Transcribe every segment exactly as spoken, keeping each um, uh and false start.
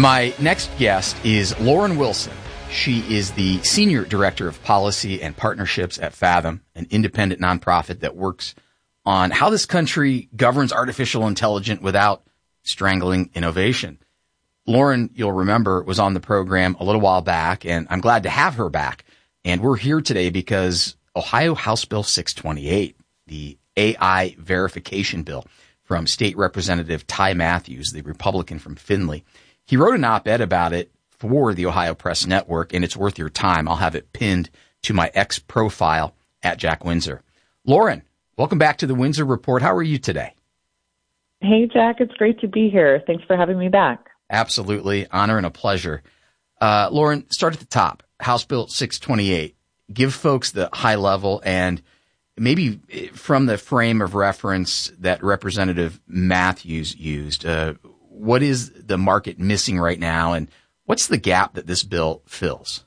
My next guest is Lauren Wilson. She is the Senior Director of Policy and Partnerships at Fathom, an independent nonprofit that works on how this country governs artificial intelligence without strangling innovation. Lauren, you'll remember, was on the program a little while back, and I'm glad to have her back. And we're here today because Ohio House Bill six twenty-eight, the A I verification bill from State Representative Ty Matthews, the Republican from Findlay. He wrote an op-ed about it for the Ohio Press Network, and it's worth your time. I'll have it pinned to my X profile at Jack Windsor. Lauren, welcome back to the Windsor Report. How are you today? Hey, Jack. It's great to be here. Thanks for having me back. Absolutely. Honor and a pleasure. Uh, Lauren, start at the top. House Bill six twenty-eight. Give folks the high level and maybe from the frame of reference that Representative Matthews used. Uh, what is the market missing right now, and what's the gap that this bill fills?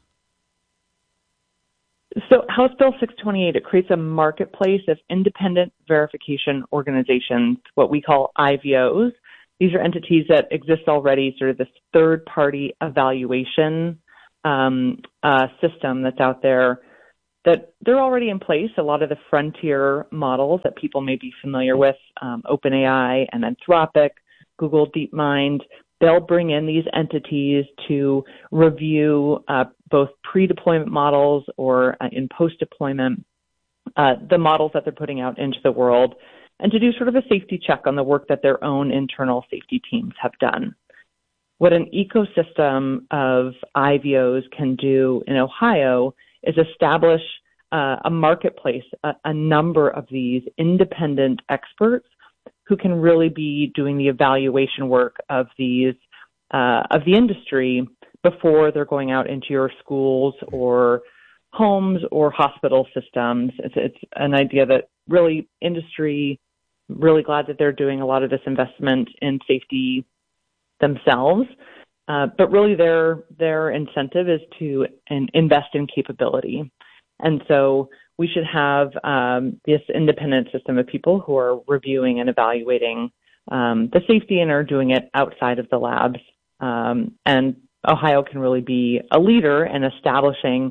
So House Bill six twenty-eight, it creates a marketplace of independent verification organizations, what we call I V Os. These are entities that exist already, sort of this third-party evaluation um, uh, system that's out there, that they're already in place. A lot of the frontier models that people may be familiar with, um, OpenAI and Anthropic, Google DeepMind, they'll bring in these entities to review uh, both pre-deployment models or uh, in post-deployment, uh, the models that they're putting out into the world, and to do sort of a safety check on the work that their own internal safety teams have done. What an ecosystem of I V Os can do in Ohio is establish uh, a marketplace, a, a number of these independent experts who can really be doing the evaluation work of these uh, of the industry before they're going out into your schools or homes or hospital systems. It's, it's an idea that really industry, really glad that they're doing a lot of this investment in safety themselves. Uh, but really their their incentive is to in, invest in capability. And so we should have um, this independent system of people who are reviewing and evaluating um, the safety and are doing it outside of the labs. Um, and Ohio can really be a leader in establishing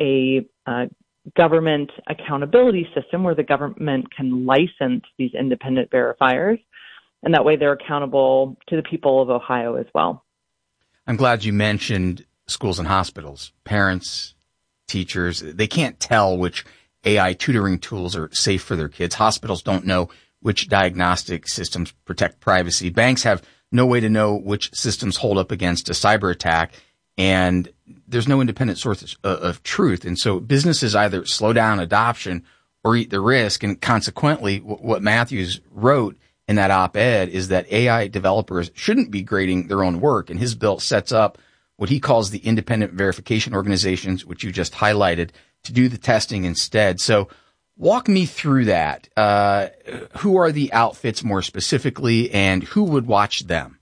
a uh, government accountability system where the government can license these independent verifiers. And that way they're accountable to the people of Ohio as well. I'm glad you mentioned schools and hospitals. Parents, teachers, they can't tell which A I tutoring tools are safe for their kids. Hospitals don't know which diagnostic systems protect privacy. Banks have no way to know which systems hold up against a cyber attack. And there's no independent source of truth. And so businesses either slow down adoption or eat the risk. And consequently, what Matthews wrote in that op-ed is that A I developers shouldn't be grading their own work. And his bill sets up what he calls the independent verification organizations, which you just highlighted, to do the testing instead. So walk me through that. Uh, who are the outfits more specifically, and who would watch them?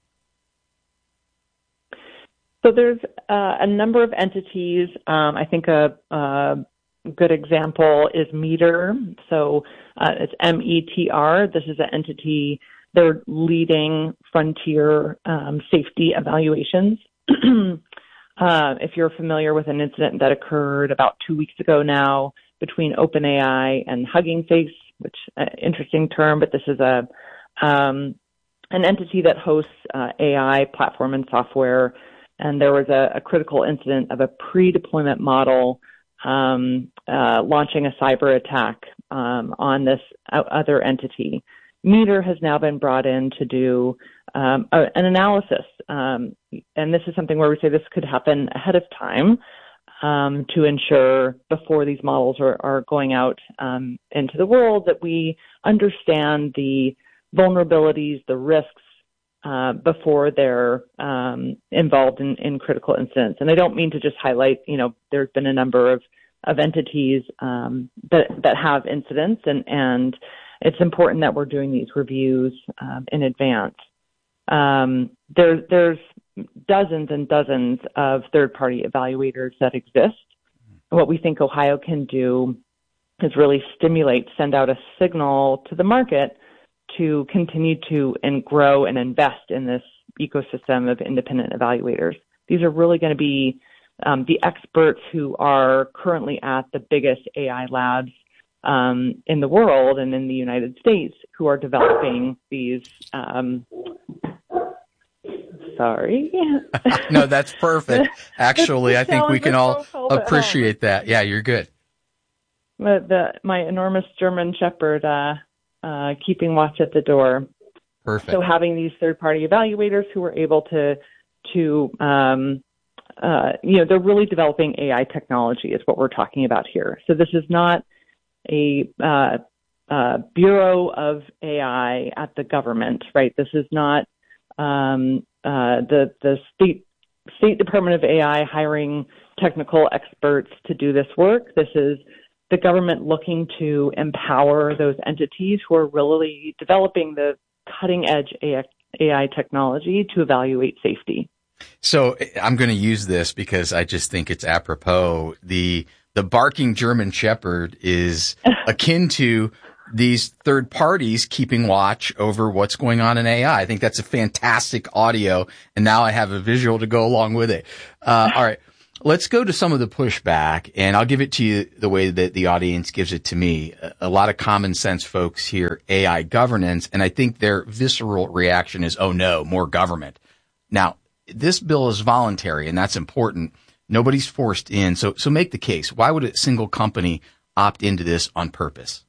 So there's uh, a number of entities. Um, I think a, a good example is Meter. So uh, it's M E T R. This is an entity. They're leading frontier um, safety evaluations. uh, if you're familiar with an incident that occurred about two weeks ago now between OpenAI and Hugging Face, which uh, interesting term, but this is a um, an entity that hosts uh, A I platform and software. And there was a, a critical incident of a pre-deployment model um, uh, launching a cyber attack um, on this other entity. Meter has now been brought in to do um, a, an analysis. Um, and this is something where we say this could happen ahead of time um, to ensure before these models are, are going out um, into the world that we understand the vulnerabilities, the risks, Uh, before they're um, involved in, in critical incidents. And I don't mean to just highlight, you know, there's been a number of, of entities um, that, that have incidents, and, and it's important that we're doing these reviews um, in advance. Um, there, there's dozens and dozens of third-party evaluators that exist. What we think Ohio can do is really stimulate, send out a signal to the market to continue to and grow and invest in this ecosystem of independent evaluators. These are really going to be um, the experts who are currently at the biggest A I labs um, in the world and in the United States who are developing these. Um, sorry. No, that's perfect. Actually, I think we can all appreciate that. Yeah, you're good. The, the, my enormous German Shepherd uh, uh, keeping watch at the door. Perfect. So having these third-party evaluators who are able to, to um, uh, you know, they're really developing A I technology is what we're talking about here. So this is not a uh, uh, bureau of A I at the government, right? This is not um, uh, the the state State Department of A I hiring technical experts to do this work. This is the government looking to empower those entities who are really developing the cutting-edge A I technology to evaluate safety. So I'm going to use this because I just think it's apropos. The the barking German Shepherd is akin to these third parties keeping watch over what's going on in A I. I think that's a fantastic audio, and now I have a visual to go along with it. Uh, all right. Let's go to some of the pushback, and I'll give it to you the way that the audience gives it to me. A, a lot of common sense folks hear A I governance, and I think their visceral reaction is, oh no, more government. Now, this bill is voluntary, and that's important. Nobody's forced in. So, so make the case. Why would a single company opt into this on purpose?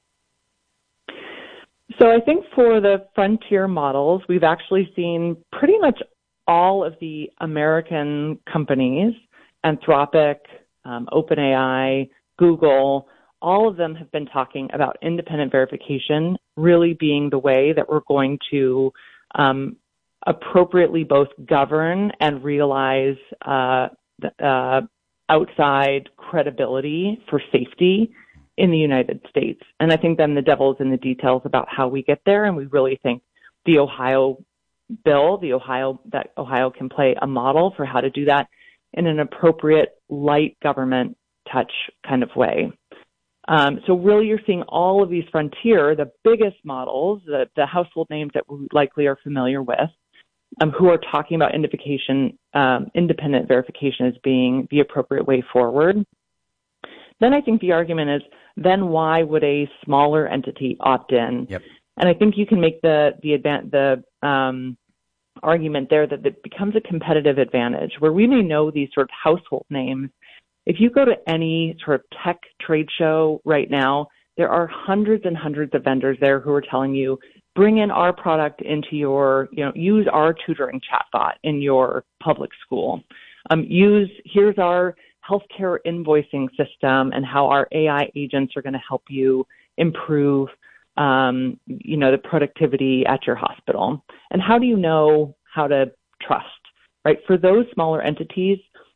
So I think for the frontier models, we've actually seen pretty much all of the American companies, Anthropic, um, OpenAI, Google, all of them have been talking about independent verification really being the way that we're going to um, appropriately both govern and realize uh, uh, outside credibility for safety in the United States. And I think then the devil's in the details about how we get there. And we really think the Ohio bill, the Ohio, that Ohio can play a model for how to do that in an appropriate light government touch kind of way. Um, so really you're seeing all of these frontier, the biggest models, the, the household names that we likely are familiar with, um, who are talking about identification, um, independent verification as being the appropriate way forward. Then I think the argument is, then why would a smaller entity opt in? Yep. And I think you can make the the advan- the um, argument there that it becomes a competitive advantage where we may know these sort of household names. If you go to any sort of tech trade show right now, there are hundreds and hundreds of vendors there who are telling you, bring in our product into your, you know, use our tutoring chatbot in your public school. Um, use, here's our healthcare invoicing system and how our A I agents are going to help you improve Um, you know, the productivity at your hospital. And how do you know how to trust, right? For those smaller entities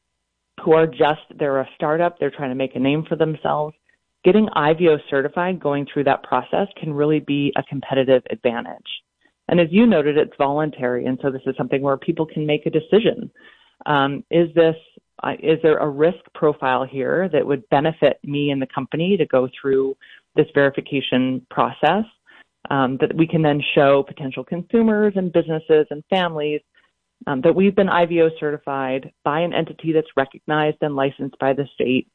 who are just, they're a startup, they're trying to make a name for themselves, getting I V O certified, going through that process can really be a competitive advantage. And as you noted, it's voluntary. And so this is something where people can make a decision. Um, is this, uh, is there a risk profile here that would benefit me and the company to go through this verification process um, that we can then show potential consumers and businesses and families um, that we've been I V O certified by an entity that's recognized and licensed by the state,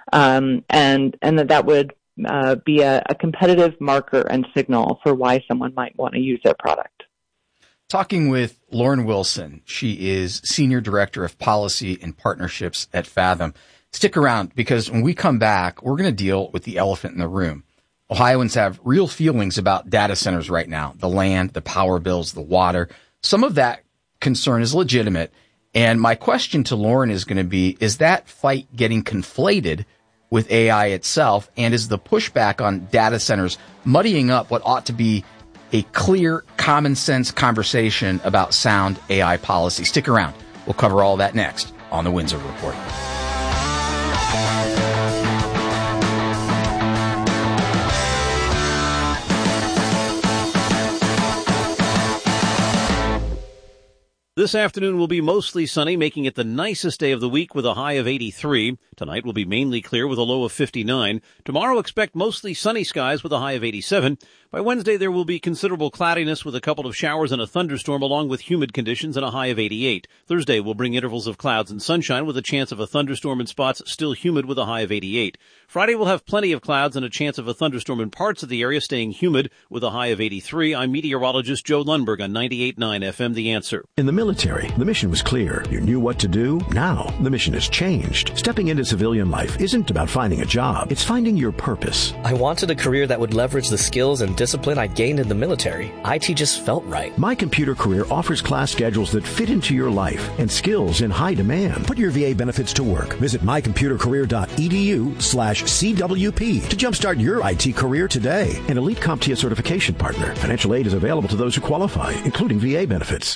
um, and and that that would uh, be a, a competitive marker and signal for why someone might want to use their product. Talking with Lauren Wilson. She is Senior Director of Policy and Partnerships at Fathom. Stick around because when we come back, we're going to deal with the elephant in the room. Ohioans have real feelings about data centers right now, the land, the power bills, the water. Some of that concern is legitimate. And my question to Lauren is going to be, is that fight getting conflated with A I itself? And is the pushback on data centers muddying up what ought to be a clear, common sense conversation about sound A I policy? Stick around. We'll cover all that next on the Windsor Report. This afternoon will be mostly sunny, making it the nicest day of the week with a high of eighty-three. Tonight will be mainly clear with a low of fifty-nine. Tomorrow expect mostly sunny skies with a high of eighty-seven. By Wednesday there will be considerable cloudiness with a couple of showers and a thunderstorm along with humid conditions and a high of eighty-eight. Thursday will bring intervals of clouds and sunshine with a chance of a thunderstorm in spots, still humid with a high of eighty-eight. Friday will have plenty of clouds and a chance of a thunderstorm in parts of the area, staying humid with a high of eighty-three. I'm meteorologist Joe Lundberg on ninety-eight point nine F M The Answer. In the military, the mission was clear. You knew what to do. Now, the mission has changed. Stepping into civilian life isn't about finding a job. It's finding your purpose. I wanted a career that would leverage the skills and discipline I gained in the military. I T just felt right. My Computer Career offers class schedules that fit into your life and skills in high demand. Put your V A benefits to work. Visit my computer career dot e d u slash C W P to jumpstart your I T career today. An Elite CompTIA certification partner. Financial aid is available to those who qualify, including V A benefits.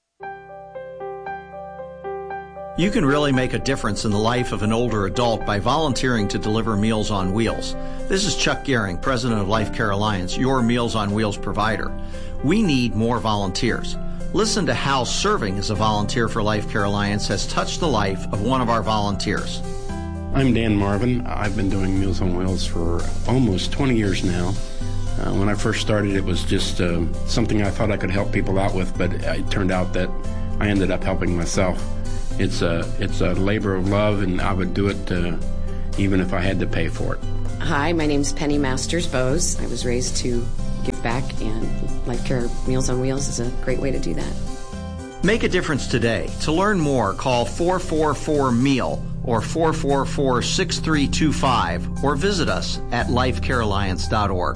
You can really make a difference in the life of an older adult by volunteering to deliver Meals on Wheels. This is Chuck Gehring, president of Life Care Alliance, your Meals on Wheels provider. We need more volunteers. Listen to how serving as a volunteer for Life Care Alliance has touched the life of one of our volunteers. I'm Dan Marvin. I've been doing Meals on Wheels for almost twenty years now. Uh, when I first started, it was just uh, something I thought I could help people out with, but it turned out that I ended up helping myself. It's a, it's a labor of love, and I would do it uh, even if I had to pay for it. Hi, my name's Penny Masters Bose. I was raised to give back, and Life Care Meals on Wheels is a great way to do that. Make a difference today. To learn more, call four four four M E A L or four four four, six three two five or visit us at life care alliance dot org.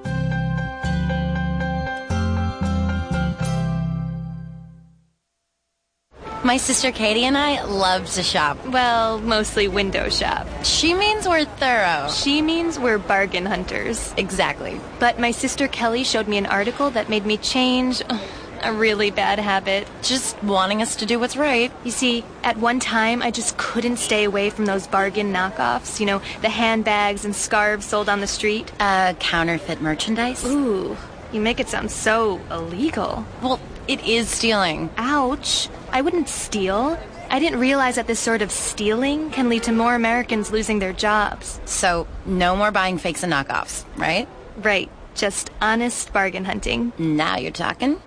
My sister Katie and I love to shop. Well, mostly window shop. She means we're thorough. She means we're bargain hunters. Exactly. But my sister Kelly showed me an article that made me change a really bad habit. Just wanting us to do what's right. You see, at one time, I just couldn't stay away from those bargain knockoffs. You know, the handbags and scarves sold on the street. Uh, counterfeit merchandise? Ooh, you make it sound so illegal. Well, it is stealing. Ouch. I wouldn't steal. I didn't realize that this sort of stealing can lead to more Americans losing their jobs. So, no more buying fakes and knockoffs, right? Right. Just honest bargain hunting. Now you're talking.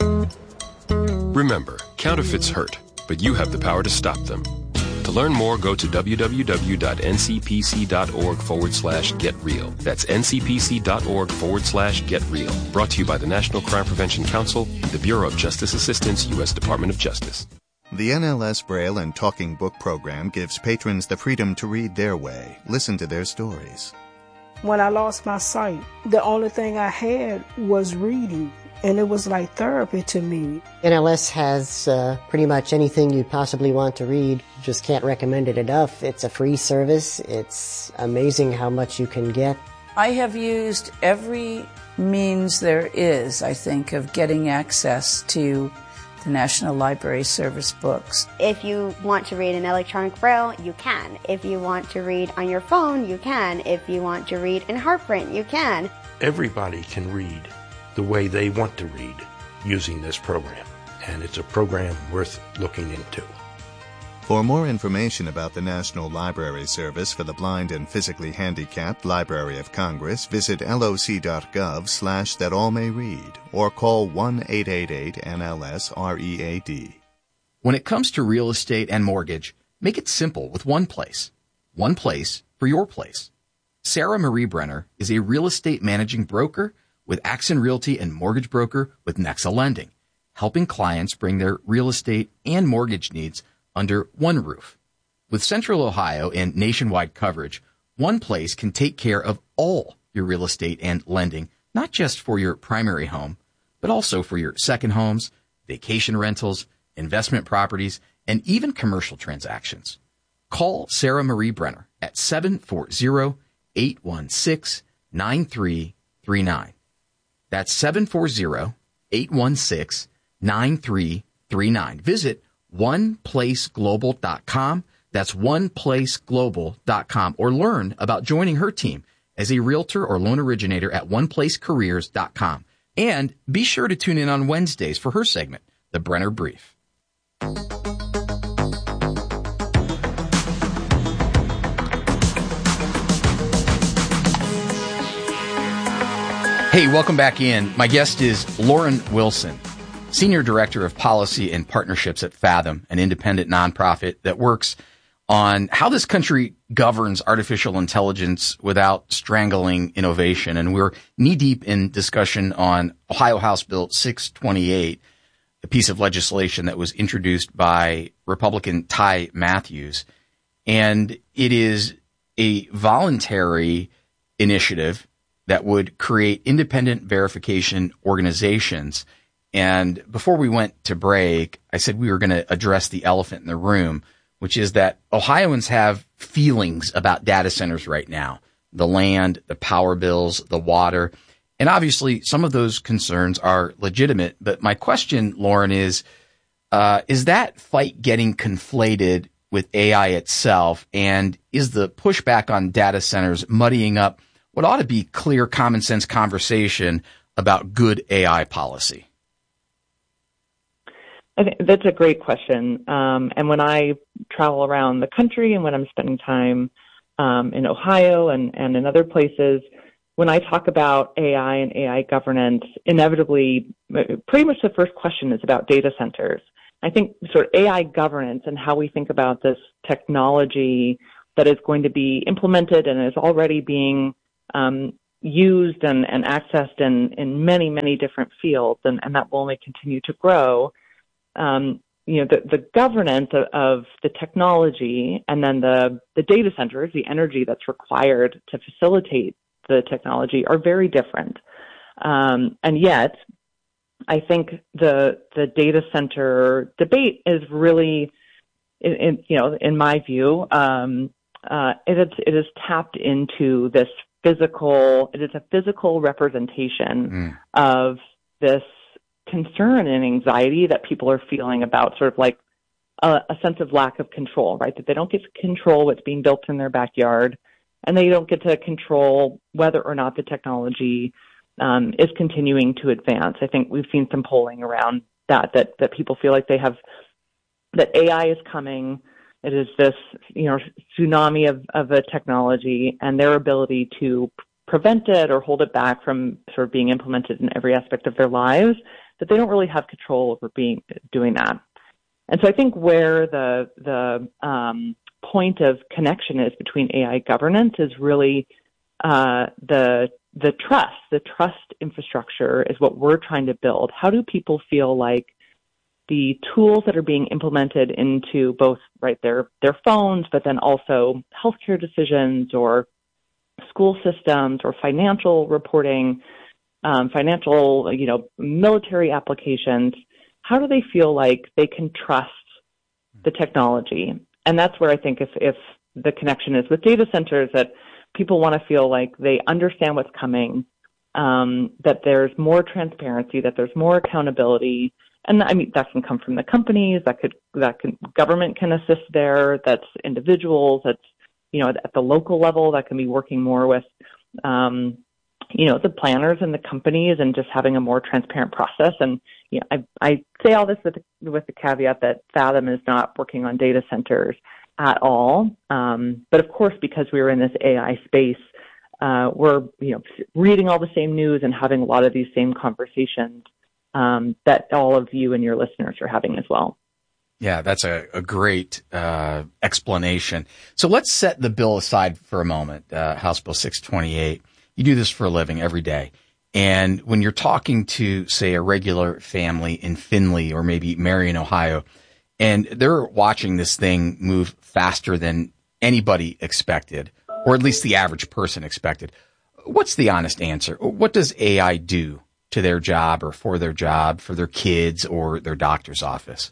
Remember, counterfeits hurt, but you have the power to stop them. To learn more, go to w w w dot n c p c dot org forward slash get real. That's n c p c dot org forward slash get real. Brought to you by the National Crime Prevention Council, the Bureau of Justice Assistance, U S Department of Justice. The N L S Braille and Talking Book program gives patrons the freedom to read their way, listen to their stories. When I lost my sight, the only thing I had was reading, and it was like therapy to me. N L S has uh, pretty much anything you possibly want to read. Just can't recommend it enough. It's a free service. It's amazing how much you can get. I have used every means there is, I think, of getting access to the National Library Service books. If you want to read in electronic braille, you can. If you want to read on your phone, you can. If you want to read in heartprint, you can. Everybody can read the way they want to read using this program, and it's a program worth looking into. For more information about the National Library Service for the Blind and Physically Handicapped Library of Congress, visit loc.gov slash that all may read or call one eight eight eight N L S R E A D. When it comes to real estate and mortgage, make it simple with one place. One place for your place. Sarah Marie Brenner is a real estate managing broker with Axon Realty and mortgage broker with Nexa Lending, helping clients bring their real estate and mortgage needs under one roof. With Central Ohio and nationwide coverage, one place can take care of all your real estate and lending, not just for your primary home, but also for your second homes, vacation rentals, investment properties, and even commercial transactions. Call Sarah Marie Brenner at seven four zero, eight one six, nine three three nine. That's seven four zero, eight one six, nine three three nine. Visit one place global dot com. That's one place global dot com. Or learn about joining her team as a realtor or loan originator at one place careers dot com. And be sure to tune in on Wednesdays for her segment, The Brenner Brief. Hey, welcome back in. My guest is Lauren Wilson, Senior Director of Policy and Partnerships at Fathom, an independent nonprofit that works on how this country governs artificial intelligence without strangling innovation. And we're knee-deep in discussion on Ohio House Bill six twenty-eight, a piece of legislation that was introduced by Republican Ty Matthews. And it is a voluntary initiative that would create independent verification organizations. And before we went to break, I said we were going to address the elephant in the room, which is that Ohioans have feelings about data centers right now, the land, the power bills, the water. And obviously some of those concerns are legitimate. But my question, Lauren, is, uh, is that fight getting conflated with A I itself? And is the pushback on data centers muddying up what ought to be clear, common sense conversation about good A I policy? I think that's a great question. Um, and when I travel around the country and when I'm spending time um, in Ohio and, and in other places, when I talk about A I and A I governance, inevitably, pretty much the first question is about data centers. I think sort of A I governance and how we think about this technology that is going to be implemented and is already being um, used and, and accessed in, in many, many different fields, and, and that will only continue to grow. Um, you know, the, the governance of, of the technology and then the, the data centers, the energy that's required to facilitate the technology are very different. Um, and yet, I think the the data center debate is really, in, in, you know, in my view, um, uh, it is it is tapped into this physical. It is a physical representation mm. of this concern and anxiety that people are feeling about sort of like a, a sense of lack of control, right? That they don't get to control what's being built in their backyard, and they don't get to control whether or not the technology um, is continuing to advance. I think we've seen some polling around that, that, that people feel like they have, that A I is coming. It is this, you know, tsunami of, of a technology, and their ability to prevent it or hold it back from sort of being implemented in every aspect of their lives, that they don't really have control over being, doing that. And so I think where the, the, um, point of connection is between A I governance is really uh, the the trust. The trust infrastructure is what we're trying to build. How do people feel like the tools that are being implemented into both right their their phones, but then also healthcare decisions or school systems or financial reporting, um, financial you know military applications? How do they feel like they can trust the technology? And that's where I think if, if the connection is with data centers, that people want to feel like they understand what's coming, um, that there's more transparency, that there's more accountability. And I mean, that can come from the companies, that could, that can, government can assist there, that's individuals, that's, you know, at the local level, that can be working more with, um, you know, the planners and the companies and just having a more transparent process. And, you know, I, I say all this with, with the caveat that Fathom is not working on data centers at all. Um, but of course, because we were in this A I space, uh, we're, you know, reading all the same news and having a lot of these same conversations, um, that all of you and your listeners are having as well. Yeah, that's a, a great, uh, explanation. So let's set the bill aside for a moment, uh, House Bill six twenty-eight. You do this for a living every day. And when you're talking to, say, a regular family in Findlay or maybe Marion, Ohio, and they're watching this thing move faster than anybody expected, or at least the average person expected, what's the honest answer? What does A I do to their job or for their job, for their kids or their doctor's office?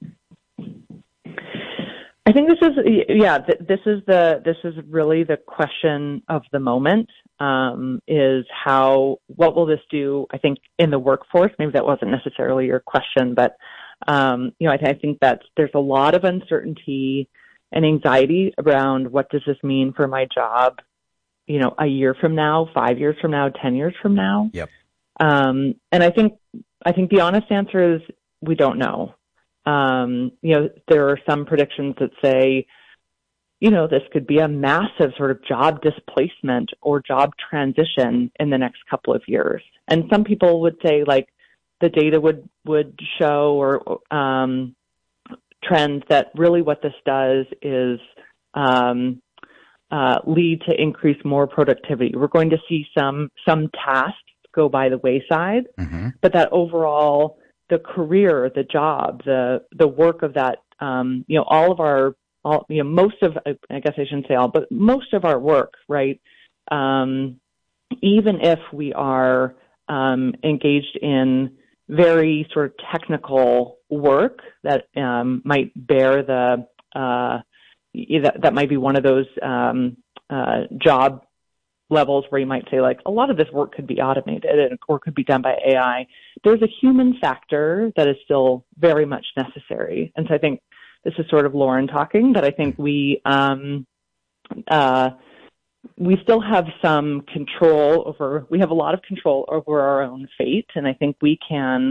I think this is, yeah, this is the, this is really the question of the moment, um, is how, what will this do, I think, in the workforce? Maybe that wasn't necessarily your question, but, um, you know, I, I think that there's a lot of uncertainty and anxiety around what does this mean for my job, you know, a year from now, five years from now, ten years from now. Yep. Um, and I think, I think the honest answer is we don't know. um, you know, there are some predictions that say, you know, this could be a massive sort of job displacement or job transition in the next couple of years. And some people would say, like, the data would, would show or um, trends that really what this does is um, uh, lead to increase more productivity. We're going to see some some tasks go by the wayside, mm-hmm. but that overall, the career, the job, the the work of that, um, you know, all of our, all, you know, most of, I guess I shouldn't say all, but most of our work, right? Um, even if we are um, engaged in very sort of technical work that um, might bear the, uh, that, that might be one of those um, uh, job levels where you might say, like, a lot of this work could be automated and, or could be done by A I. There's a human factor that is still very much necessary. And so I think this is sort of Lauren talking, but I think we, um, uh, we still have some control over, we have a lot of control over our own fate. And I think we can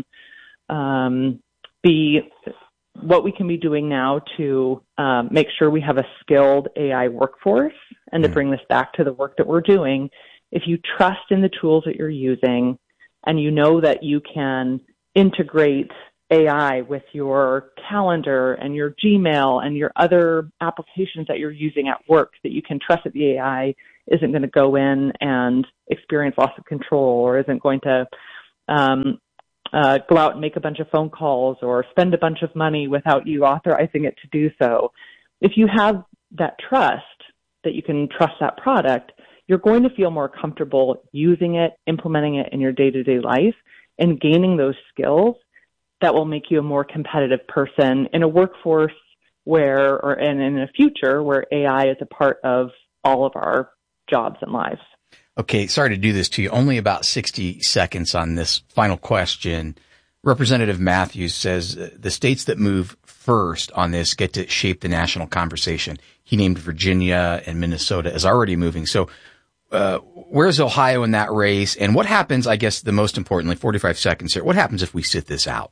um, be, what we can be doing now to um, make sure we have a skilled A I workforce. And to bring this back to the work that we're doing, if you trust in the tools that you're using and you know that you can integrate A I with your calendar and your Gmail and your other applications that you're using at work, that you can trust that the A I isn't going to go in and experience loss of control or isn't going to um, uh, go out and make a bunch of phone calls or spend a bunch of money without you authorizing it to do so. If you have that trust, that you can trust that product, you're going to feel more comfortable using it, implementing it in your day-to-day life, and gaining those skills that will make you a more competitive person in a workforce where, or and in a future where A I is a part of all of our jobs and lives. Okay, sorry to do this to you. Only about sixty seconds on this final question. Representative Matthews says uh, the states that move first on this get to shape the national conversation. He named Virginia and Minnesota as already moving. So uh, where's Ohio in that race? And what happens, I guess, the most importantly, forty-five seconds here, what happens if we sit this out?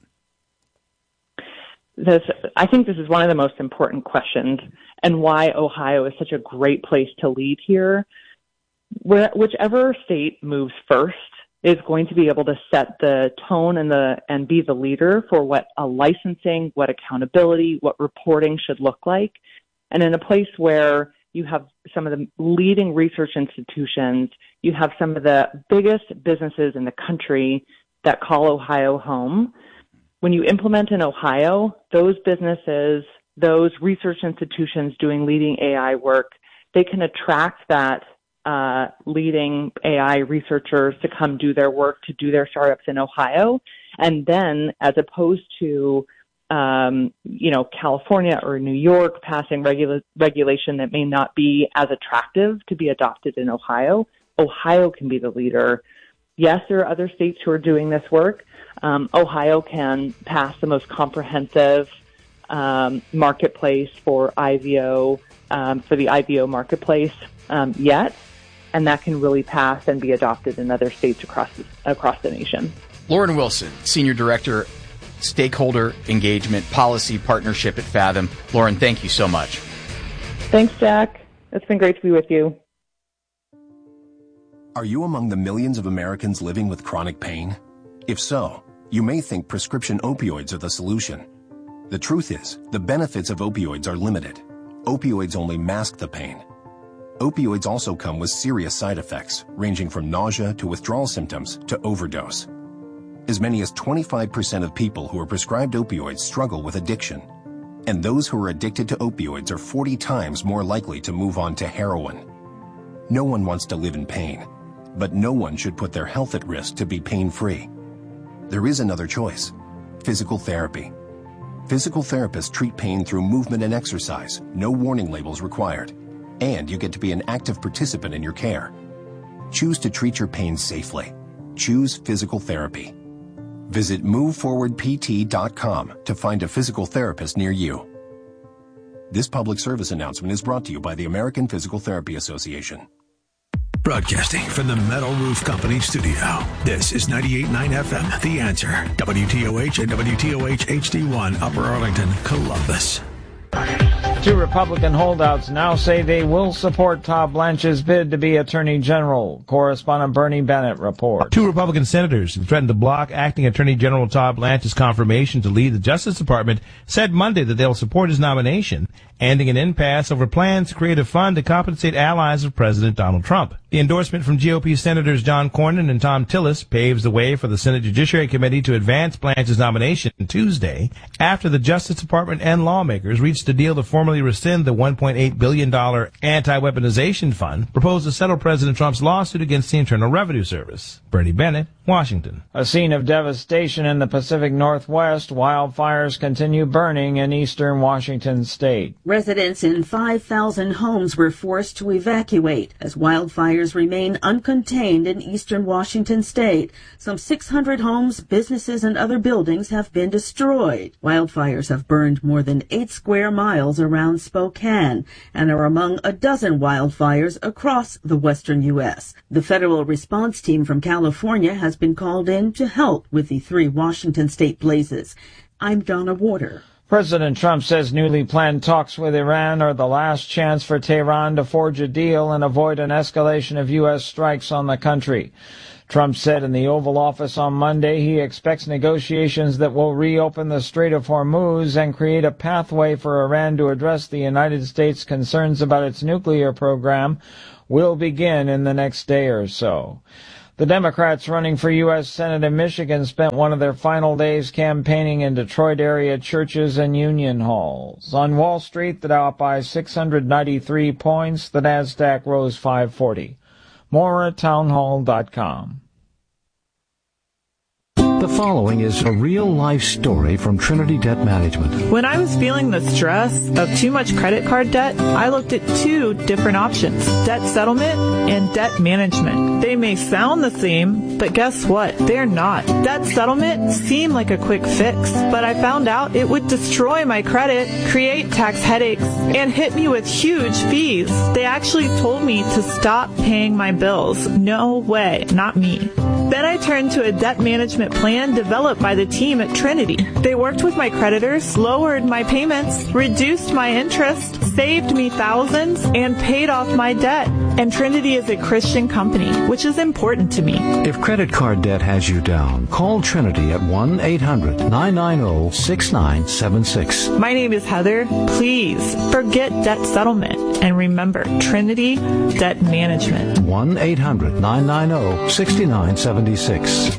This, I think this is one of the most important questions, and why Ohio is such a great place to lead here. Where, whichever state moves first is going to be able to set the tone and the and be the leader for what a licensing, what accountability, what reporting should look like. And in a place where you have some of the leading research institutions, you have some of the biggest businesses in the country that call Ohio home. When you implement in Ohio, those businesses, those research institutions doing leading A I work, they can attract that uh, leading A I researchers to come do their work, to do their startups in Ohio. And then, as opposed to, um, you know, California or New York passing regula- regulation that may not be as attractive to be adopted in Ohio, Ohio can be the leader. Yes, there are other states who are doing this work. Um, Ohio can pass the most comprehensive um, marketplace for I V O, um, for the I V O marketplace um, yet, and that can really pass and be adopted in other states across the, across the nation. Lauren Wilson, Senior Director, Stakeholder Engagement Policy Partnership at Fathom. Lauren, thank you so much. Thanks, Jack. It's been great to be with you. Are you among the millions of Americans living with chronic pain? If so, you may think prescription opioids are the solution. The truth is, the benefits of opioids are limited. Opioids only mask the pain. Opioids also come with serious side effects, ranging from nausea to withdrawal symptoms to overdose. As many as twenty-five percent of people who are prescribed opioids struggle with addiction. And those who are addicted to opioids are forty times more likely to move on to heroin. No one wants to live in pain, but no one should put their health at risk to be pain-free. There is another choice: physical therapy. Physical therapists treat pain through movement and exercise, no warning labels required, and you get to be an active participant in your care. Choose to treat your pain safely. Choose physical therapy. Visit move forward p t dot com to find a physical therapist near you. This public service announcement is brought to you by the American Physical Therapy Association. Broadcasting from the Metal Roof Company studio. This is ninety-eight point nine F M, The Answer. W T O H and W T O H H D one, Upper Arlington, Columbus. Two Republican holdouts now say they will support Todd Blanche's bid to be Attorney General. Correspondent Bernie Bennett reports. Two Republican senators who threatened to block acting Attorney General Todd Blanche's confirmation to lead the Justice Department said Monday that they'll support his nomination, ending an impasse over plans to create a fund to compensate allies of President Donald Trump. The endorsement from G O P Senators John Cornyn and Tom Tillis paves the way for the Senate Judiciary Committee to advance Blanche's nomination Tuesday after the Justice Department and lawmakers reached a deal to formally rescind the one point eight billion dollars anti-weaponization fund proposed to settle President Trump's lawsuit against the Internal Revenue Service. Bernie Bennett, Washington. A scene of devastation in the Pacific Northwest. Wildfires continue burning in eastern Washington state. Residents in five thousand homes were forced to evacuate as wildfires remain uncontained in eastern Washington state. Some six hundred homes, businesses, and other buildings have been destroyed. Wildfires have burned more than eight square miles around Spokane and are among a dozen wildfires across the western U S. The federal response team from California has been called in to help with the three Washington state blazes. I'm Donna Warder. President Trump says newly planned talks with Iran are the last chance for Tehran to forge a deal and avoid an escalation of U S strikes on the country. Trump said in the Oval Office on Monday he expects negotiations that will reopen the Strait of Hormuz and create a pathway for Iran to address the United States' concerns about its nuclear program will begin in the next day or so. The Democrats running for U S Senate in Michigan spent one of their final days campaigning in Detroit area churches and union halls. On Wall Street, the Dow up by six hundred ninety-three points. The Nasdaq rose five forty. More at townhall dot com. The following is a real-life story from Trinity Debt Management. When I was feeling the stress of too much credit card debt, I looked at two different options, debt settlement and debt management. They may sound the same, but guess what? They're not. Debt settlement seemed like a quick fix, but I found out it would destroy my credit, create tax headaches, and hit me with huge fees. They actually told me to stop paying my bills. No way, not me. Then I turned to a debt management plan developed by the team at Trinity. They worked with my creditors, lowered my payments, reduced my interest, saved me thousands, and paid off my debt. And Trinity is a Christian company, which is important to me. If credit card debt has you down, call Trinity at one eight hundred nine nine zero six nine seven six. My name is Heather. Please forget debt settlement and remember Trinity Debt Management. one eight hundred nine nine zero six nine seven six.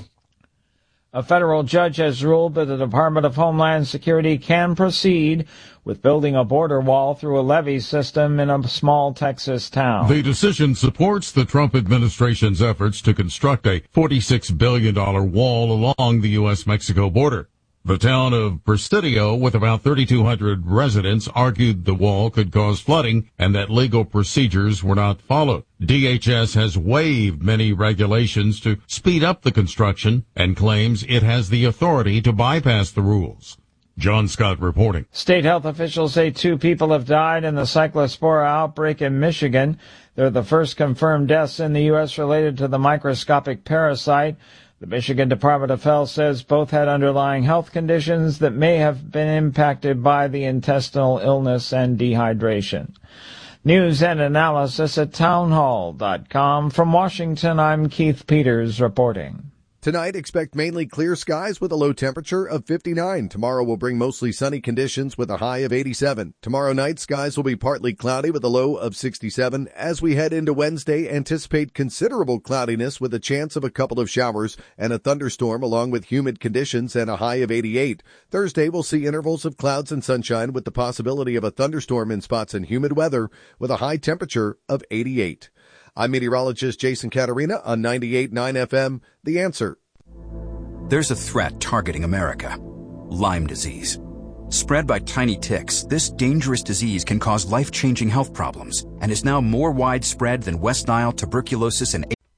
A federal judge has ruled that the Department of Homeland Security can proceed with building a border wall through a levee system in a small Texas town. The decision supports the Trump administration's efforts to construct a forty-six billion dollars wall along the U S Mexico border. The town of Presidio, with about thirty-two hundred residents, argued the wall could cause flooding and that legal procedures were not followed. D H S has waived many regulations to speed up the construction and claims it has the authority to bypass the rules. John Scott reporting. State health officials say two people have died in the cyclospora outbreak in Michigan. They're the first confirmed deaths in the U S related to the microscopic parasite. The Michigan Department of Health says both had underlying health conditions that may have been impacted by the intestinal illness and dehydration. News and analysis at townhall dot com. From Washington, I'm Keith Peters reporting. Tonight, expect mainly clear skies with a low temperature of fifty-nine. Tomorrow will bring mostly sunny conditions with a high of eighty-seven. Tomorrow night, skies will be partly cloudy with a low of sixty-seven. As we head into Wednesday, anticipate considerable cloudiness with a chance of a couple of showers and a thunderstorm along with humid conditions and a high of eighty-eight. Thursday, we'll see intervals of clouds and sunshine with the possibility of a thunderstorm in spots and humid weather with a high temperature of eighty-eight. I'm meteorologist Jason Caterina on ninety-eight point nine F M, The Answer. There's a threat targeting America. Lyme disease. Spread by tiny ticks, this dangerous disease can cause life-changing health problems and is now more widespread than West Nile, tuberculosis, and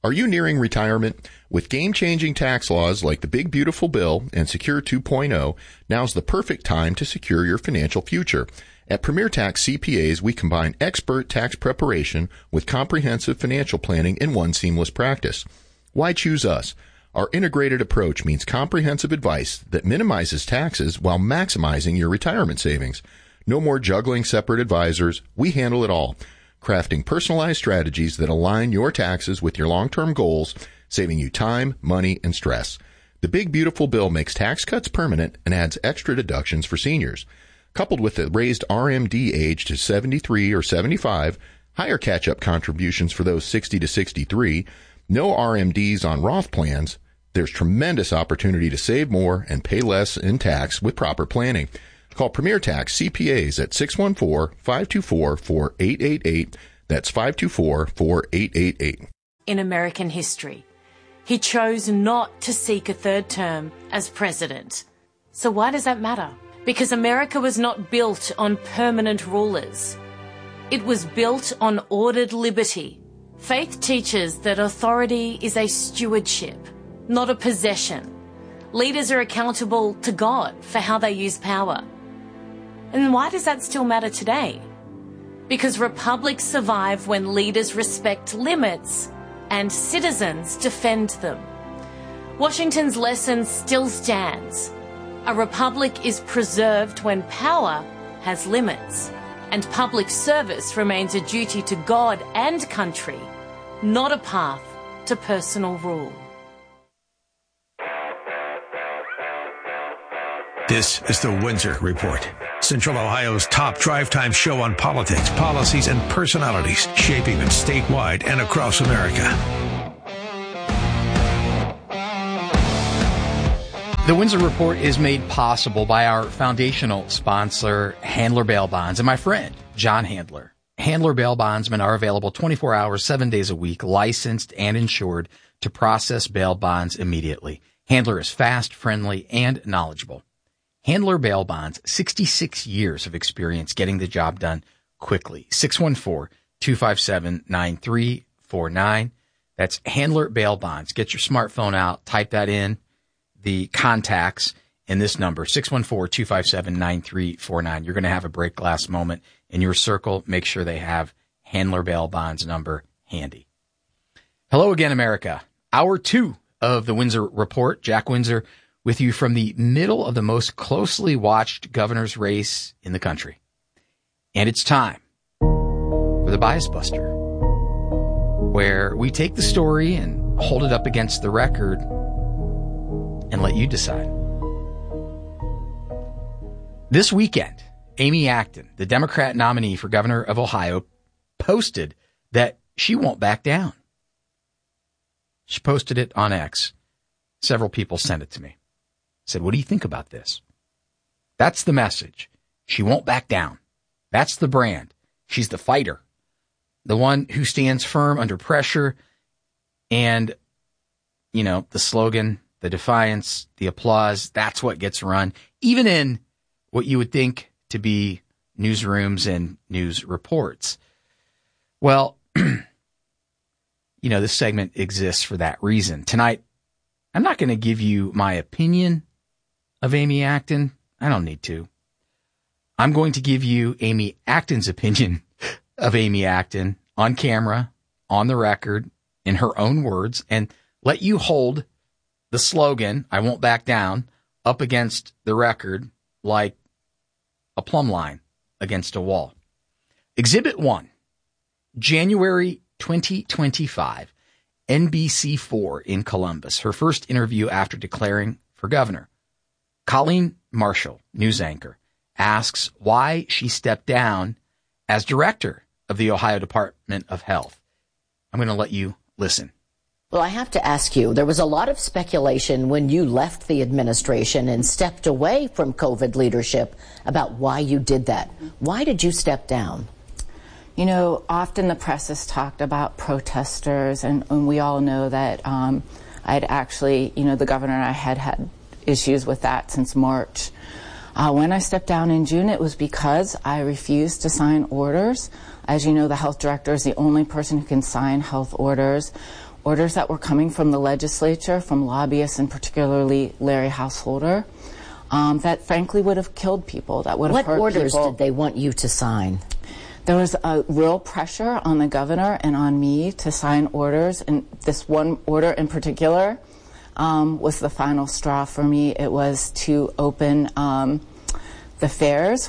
Are you nearing retirement? With game-changing tax laws like the Big Beautiful Bill and Secure two point oh, now's the perfect time to secure your financial future. At Premier Tax C P As, we combine expert tax preparation with comprehensive financial planning in one seamless practice. Why choose us? Our integrated approach means comprehensive advice that minimizes taxes while maximizing your retirement savings. No more juggling separate advisors. We handle it all, crafting personalized strategies that align your taxes with your long-term goals, saving you time, money, and stress. The Big Beautiful Bill makes tax cuts permanent and adds extra deductions for seniors. Coupled with the raised R M D age to seventy-three or seventy-five, higher catch-up contributions for those sixty to sixty-three, no R M Ds on Roth plans, there's tremendous opportunity to save more and pay less in tax with proper planning. Call Premier Tax C P As at six one four, five two four, four eight eight eight. That's five two four, four eight eight eight. In American history, he chose not to seek a third term as president. So why does that matter? Because America was not built on permanent rulers. It was built on ordered liberty. Faith teaches that authority is a stewardship, not a possession. Leaders are accountable to God for how they use power. And why does that still matter today? Because republics survive when leaders respect limits and citizens defend them. Washington's lesson still stands. A republic is preserved when power has limits, and public service remains a duty to God and country, not a path to personal rule. This is the Windsor Report, Central Ohio's top drive time show on politics, policies, and personalities shaping it statewide and across America. The Windsor Report is made possible by our foundational sponsor, Handler Bail Bonds, and my friend, John Handler. Handler Bail Bondsmen are available twenty-four hours, seven days a week, licensed and insured to process bail bonds immediately. Handler is fast, friendly, and knowledgeable. Handler Bail Bonds, sixty-six years of experience getting the job done quickly. six one four, two five seven, nine three four nine. That's Handler Bail Bonds. Get your smartphone out, type that in, the contacts in this number, six one four, two five seven, nine three four nine. You're going to have a break glass moment in your circle. Make sure they have Handler Bail Bonds number handy. Hello again, America. Hour two of the Windsor Report. Jack Windsor with you from the middle of the most closely watched governor's race in the country. And it's time for the Bias Buster, where we take the story and hold it up against the record and let you decide. This weekend, Amy Acton, the Democrat nominee for governor of Ohio, posted that she won't back down. She posted it on X. Several people sent it to me. Said, what do you think about this? That's the message. She won't back down. That's the brand. She's the fighter. The one who stands firm under pressure. And, you know, the slogan, the defiance, the applause, that's what gets run, even in what you would think to be newsrooms and news reports. Well, you know, this segment exists for that reason. Tonight, I'm not going to give you my opinion of Amy Acton. I don't need to. I'm going to give you Amy Acton's opinion of Amy Acton on camera, on the record, in her own words, and let you hold the slogan, I won't back down, up against the record like a plumb line against a wall. Exhibit one, January twenty twenty-five, N B C four in Columbus, her first interview after declaring for governor. Colleen Marshall, news anchor, asks why she stepped down as director of the Ohio Department of Health. I'm going to let you listen. Well, I have to ask you, there was a lot of speculation when you left the administration and stepped away from COVID leadership about why you did that. Why did you step down? You know, often the press has talked about protesters, and, and we all know that um, I'd actually, you know, the governor and I had had issues with that since March. Uh, when I stepped down in June, it was because I refused to sign orders. As you know, the health director is the only person who can sign health orders. orders that were coming from the legislature, from lobbyists, and particularly Larry Householder, um, that frankly would have killed people, that would have What hurt orders people. did they want you to sign? There was a real pressure on the governor and on me to sign orders, and this one order in particular um, was the final straw for me. It was to open um, the fairs.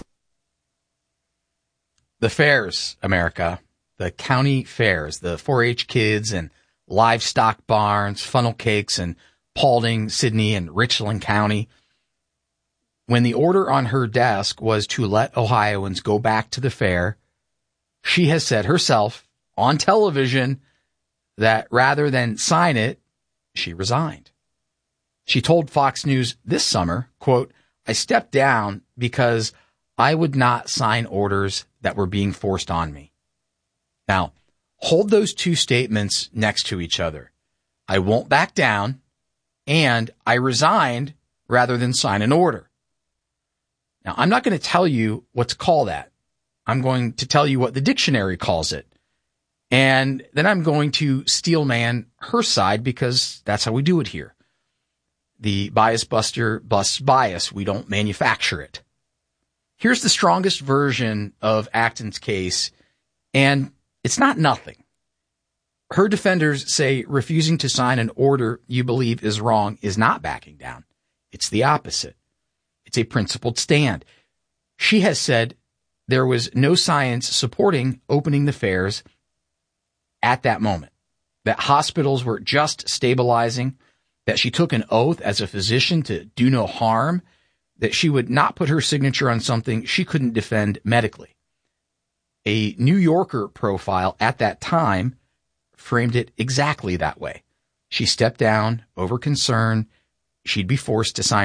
The fairs, America, the county fairs, the four H kids and livestock barns, funnel cakes in Paulding, Sidney, and Richland County. When the order on her desk was to let Ohioans go back to the fair, she has said herself on television that rather than sign it, she resigned. She told Fox News this summer, quote, "I stepped down because I would not sign orders that were being forced on me." Now, hold those two statements next to each other. I won't back down, and I resigned rather than sign an order. Now, I'm not going to tell you what to call that. I'm going to tell you what the dictionary calls it. And then I'm going to steel man her side because that's how we do it here. The bias buster busts bias. We don't manufacture it. Here's the strongest version of Acton's case, and it's not nothing. Her defenders say refusing to sign an order you believe is wrong is not backing down. It's the opposite. It's a principled stand. She has said there was no science supporting opening the fairs at that moment, that hospitals were just stabilizing, that she took an oath as a physician to do no harm, that she would not put her signature on something she couldn't defend medically. A New Yorker profile at that time framed it exactly that way. She stepped down over concern she'd be forced to sign